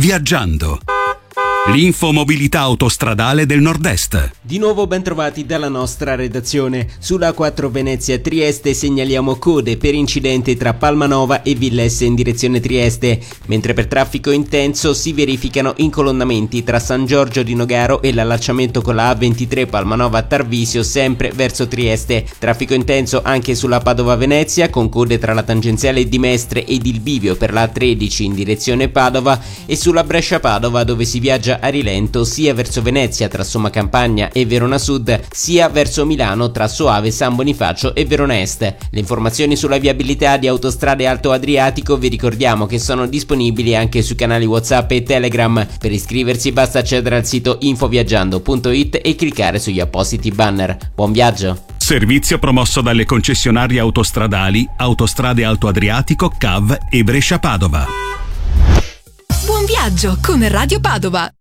Viaggiando. L'infomobilità autostradale del Nord-Est. Di nuovo ben trovati dalla nostra redazione. Sulla A4 Venezia-Trieste segnaliamo code per incidente tra Palmanova e Villesse in direzione Trieste, mentre per traffico intenso si verificano incolonnamenti tra San Giorgio di Nogaro e l'allacciamento con la A23 Palmanova-Tarvisio sempre verso Trieste. Traffico intenso anche sulla Padova-Venezia con code tra la tangenziale di Mestre ed il bivio per la A13 in direzione Padova e sulla Brescia-Padova dove si viaggia a rilento sia verso Venezia tra Somma Campagna e Verona Sud, sia verso Milano tra Soave, San Bonifacio e Verona Est. Le informazioni sulla viabilità di Autostrade Alto Adriatico vi ricordiamo che sono disponibili anche sui canali WhatsApp e Telegram. Per iscriversi basta accedere al sito infoviaggiando.it e cliccare sugli appositi banner. Buon viaggio! Servizio promosso dalle concessionarie autostradali Autostrade Alto Adriatico, CAV e Brescia Padova. Buon viaggio con Radio Padova.